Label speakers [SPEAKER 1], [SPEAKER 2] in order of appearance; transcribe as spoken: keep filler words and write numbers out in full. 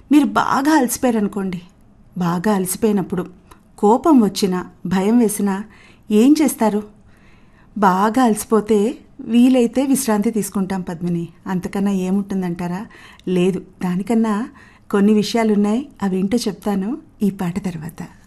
[SPEAKER 1] మీరు బాగా అలసిపోయారనుకోండి, బాగా అలసిపోయినప్పుడు కోపం వచ్చినా భయం వేసినా ఏం చేస్తారు? బాగా అలసిపోతే వీలైతే విశ్రాంతి తీసుకుంటాం పద్మిని, అంతకన్నా ఏముంటుందంటారా? లేదు, దానికన్నా కొన్ని విషయాలున్నాయి, అవేంటో చెప్తాను ఈ పాట తర్వాత.